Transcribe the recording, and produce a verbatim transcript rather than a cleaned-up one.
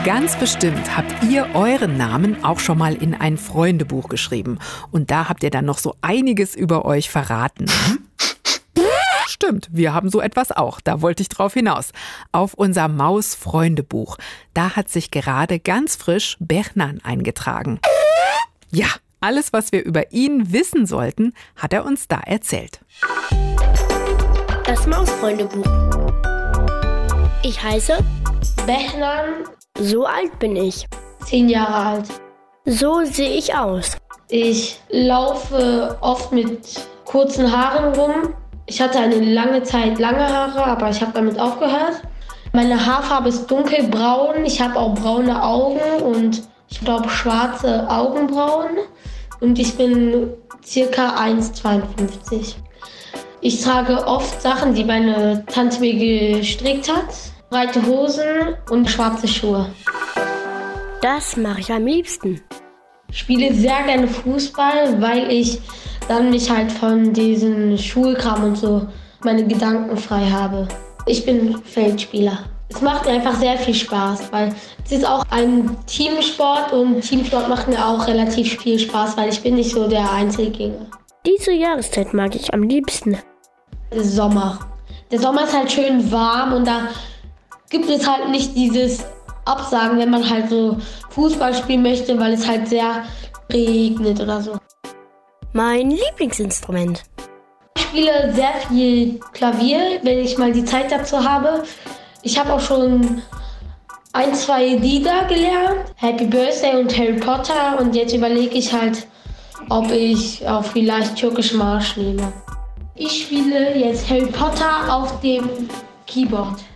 Ganz bestimmt habt ihr euren Namen auch schon mal in ein Freundebuch geschrieben. Und da habt ihr dann noch so einiges über euch verraten. Stimmt, wir haben so etwas auch. Da wollte ich drauf hinaus. Auf unser Maus-Freundebuch. Da hat sich gerade ganz frisch Bernan eingetragen. Ja, alles, was wir über ihn wissen sollten, hat er uns da erzählt. Das Maus-Freundebuch. Ich heiße Bernan. So alt bin ich. Zehn Jahre alt. So sehe ich aus. Ich laufe oft mit kurzen Haaren rum. Ich hatte eine lange Zeit lange Haare, aber ich habe damit aufgehört. Meine Haarfarbe ist dunkelbraun. Ich habe auch braune Augen und ich glaube schwarze Augenbrauen. Und ich bin circa eins Komma zweiundfünfzig. Ich trage oft Sachen, die meine Tante mir gestrickt hat. Breite Hosen und schwarze Schuhe. Das mache ich am liebsten. Ich spiele sehr gerne Fußball, weil ich dann mich halt von diesem Schulkram und so meine Gedanken frei habe. Ich bin Feldspieler. Es macht mir einfach sehr viel Spaß, weil es ist auch ein Teamsport und Teamsport macht mir auch relativ viel Spaß, weil ich bin nicht so der Einzelgänger. Diese Jahreszeit mag ich am liebsten. Der Sommer. Der Sommer ist halt schön warm und da gibt es halt nicht dieses Absagen, wenn man halt so Fußball spielen möchte, weil es halt sehr regnet oder so. Mein Lieblingsinstrument. Ich spiele sehr viel Klavier, wenn ich mal die Zeit dazu habe. Ich habe auch schon ein, zwei Lieder gelernt. Happy Birthday und Harry Potter. Und jetzt überlege ich halt, ob ich auch vielleicht Türkisch Marsch nehme. Ich spiele jetzt Harry Potter auf dem Keyboard.